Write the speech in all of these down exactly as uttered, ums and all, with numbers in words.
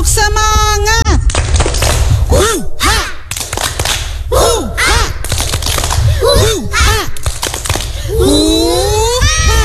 tepuk semangat. Uh, ha. Uh, ha. Uh, ha. Uh, ha.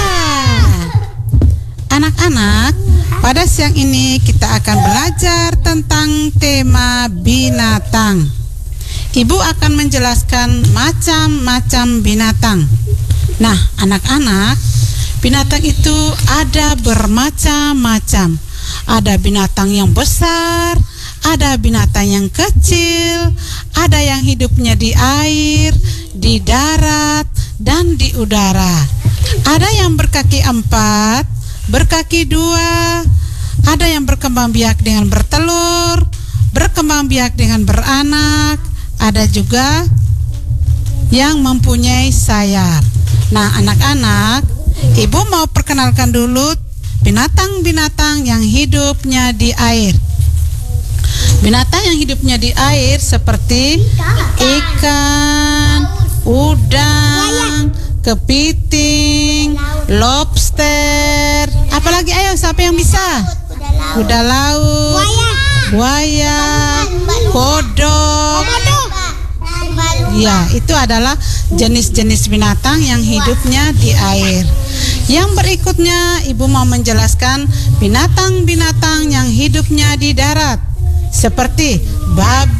Anak-anak, pada siang ini kita akan belajar tentang tema binatang. Ibu akan menjelaskan macam-macam binatang. Nah, anak-anak, binatang itu ada bermacam-macam. Ada binatang yang besar, ada binatang yang kecil, ada yang hidupnya di air, di darat, dan di udara. Ada yang berkaki empat, berkaki dua, ada yang berkembang biak dengan bertelur, berkembang biak dengan beranak, ada juga yang mempunyai sayap. Nah, anak-anak, ibu mau perkenalkan dulu binatang-binatang yang hidupnya di air. Binatang yang hidupnya di air seperti ikan, udang, kepiting, lobster. Apalagi, ayo, siapa yang bisa? Kuda laut, buaya, kodok. Ya, itu adalah jenis-jenis binatang yang hidupnya di air. Yang berikutnya, ibu mau menjelaskan binatang-binatang yang hidupnya di darat, seperti babi,